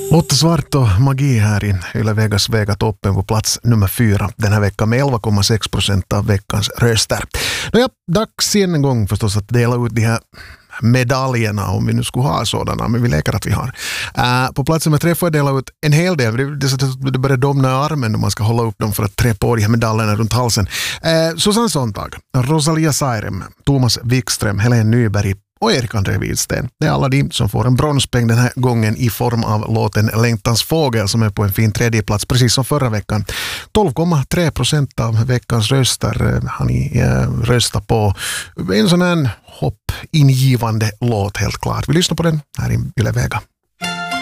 Lotta Svart och Magi här i Yle Vegas Vega-toppen på plats nummer 4 den här veckan med 11,6% av veckans röster. Nåja, dags en gång förstås att dela ut de här medaljerna om vi nu skulle ha sådana, men vi leker att vi har. På plats nummer 3 får jag dela ut en hel del. Det börjar domna i armen när man ska hålla upp dem för att trä på de här medaljerna runt halsen. Susanne Sontag, Rosalia Sairem, Thomas Wikström, Helene Nyberg och Erik André Widsten. Det är alla de som får en bronspeng den här gången i form av låten Längtans fågel som är på en fin tredje plats precis som förra veckan. 12,3% av veckans röster har ni röstat på. En sån här hoppingivande låt helt klart. Vi lyssnar på den här i Yle Vega.